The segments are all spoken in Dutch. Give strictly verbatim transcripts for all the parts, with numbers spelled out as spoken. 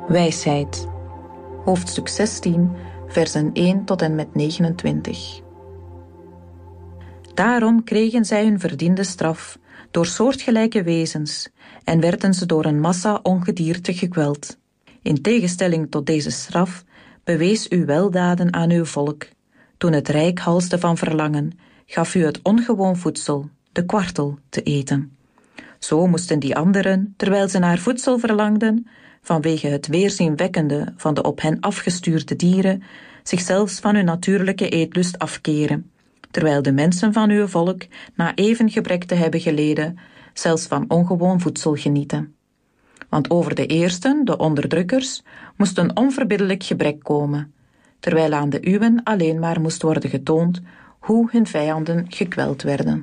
Wijsheid. Hoofdstuk zestien, versen één tot en met negenentwintig. Daarom kregen zij hun verdiende straf door soortgelijke wezens en werden ze door een massa ongedierte gekweld. In tegenstelling tot deze straf bewees u weldaden aan uw volk. Toen het rijk halsde van verlangen, gaf u het ongewoon voedsel, de kwartel, te eten. Zo moesten die anderen, terwijl ze naar voedsel verlangden, vanwege het weerzinwekkende van de op hen afgestuurde dieren, zichzelf van hun natuurlijke eetlust afkeren, terwijl de mensen van uw volk, na even gebrek te hebben geleden, zelfs van ongewoon voedsel genieten. Want over de eersten, de onderdrukkers, moest een onverbiddelijk gebrek komen, terwijl aan de uwen alleen maar moest worden getoond hoe hun vijanden gekweld werden.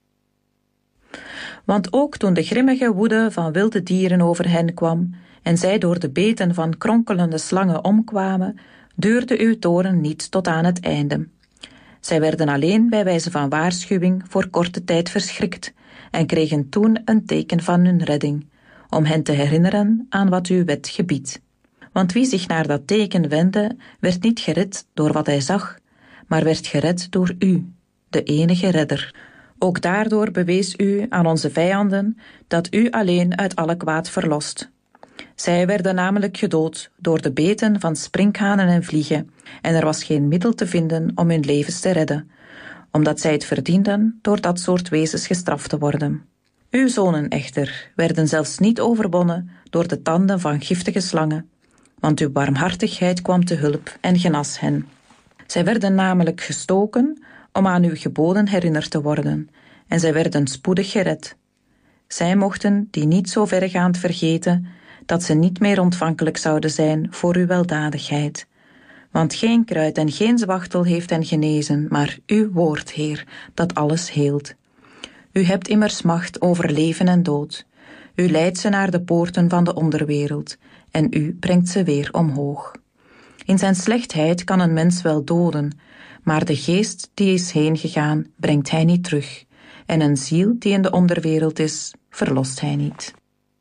Want ook toen de grimmige woede van wilde dieren over hen kwam en zij door de beten van kronkelende slangen omkwamen, duurde uw toorn niet tot aan het einde. Zij werden alleen bij wijze van waarschuwing voor korte tijd verschrikt en kregen toen een teken van hun redding, om hen te herinneren aan wat uw wet gebiedt. Want wie zich naar dat teken wendde, werd niet gered door wat hij zag, maar werd gered door u, de enige redder. Ook daardoor bewees u aan onze vijanden dat u alleen uit alle kwaad verlost. Zij werden namelijk gedood door de beten van sprinkhanen en vliegen, en er was geen middel te vinden om hun levens te redden, omdat zij het verdienden door dat soort wezens gestraft te worden. Uw zonen echter werden zelfs niet overwonnen door de tanden van giftige slangen, want uw barmhartigheid kwam te hulp en genas hen. Zij werden namelijk gestoken om aan uw geboden herinnerd te worden, en zij werden spoedig gered. Zij mochten die niet zo verregaand vergeten, dat ze niet meer ontvankelijk zouden zijn voor uw weldadigheid. Want geen kruid en geen zwachtel heeft hen genezen, maar uw woord, Heer, dat alles heelt. U hebt immers macht over leven en dood. U leidt ze naar de poorten van de onderwereld, en u brengt ze weer omhoog. In zijn slechtheid kan een mens wel doden, maar de geest die is heengegaan, brengt hij niet terug, en een ziel die in de onderwereld is, verlost hij niet.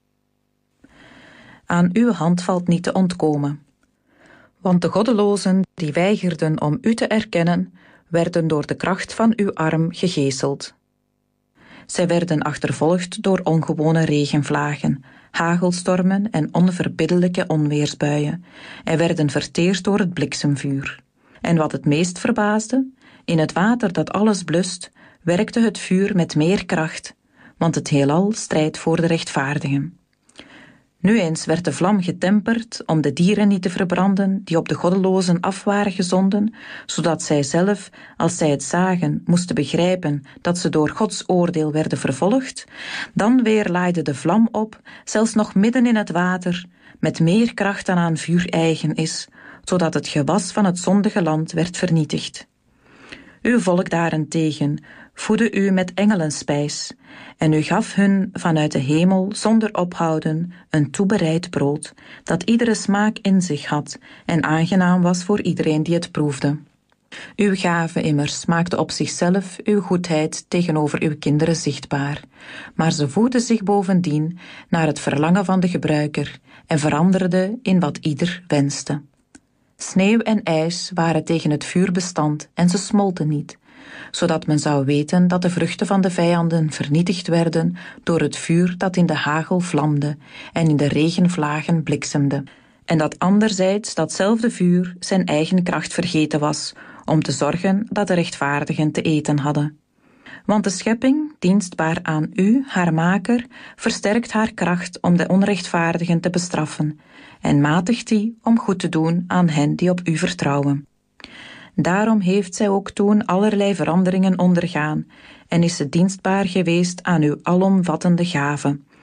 Aan uw hand valt niet te ontkomen. Want de goddelozen die weigerden om u te erkennen, werden door de kracht van uw arm gegezeld. Zij werden achtervolgd door ongewone regenvlagen, hagelstormen en onverbiddelijke onweersbuien, en werden verteerd door het bliksemvuur. En wat het meest verbaasde, in het water dat alles blust, werkte het vuur met meer kracht, want het heelal strijdt voor de rechtvaardigen. Nu eens werd de vlam getemperd om de dieren niet te verbranden die op de goddelozen af waren gezonden, zodat zij zelf, als zij het zagen, moesten begrijpen dat ze door Gods oordeel werden vervolgd. Dan weer laaide de vlam op, zelfs nog midden in het water, met meer kracht dan aan vuur eigen is, zodat het gewas van het zondige land werd vernietigd. Uw volk daarentegen voedde u met engelenspijs, en u gaf hun vanuit de hemel zonder ophouden een toebereid brood, dat iedere smaak in zich had en aangenaam was voor iedereen die het proefde. Uw gave immers maakte op zichzelf uw goedheid tegenover uw kinderen zichtbaar, maar ze voegde zich bovendien naar het verlangen van de gebruiker en veranderde in wat ieder wenste. Sneeuw en ijs waren tegen het vuur bestand en ze smolten niet, zodat men zou weten dat de vruchten van de vijanden vernietigd werden door het vuur dat in de hagel vlamde en in de regenvlagen bliksemde, en dat anderzijds datzelfde vuur zijn eigen kracht vergeten was om te zorgen dat de rechtvaardigen te eten hadden. Want de schepping, dienstbaar aan u, haar maker, versterkt haar kracht om de onrechtvaardigen te bestraffen en matigt die om goed te doen aan hen die op u vertrouwen. Daarom heeft zij ook toen allerlei veranderingen ondergaan en is ze dienstbaar geweest aan uw alomvattende gave,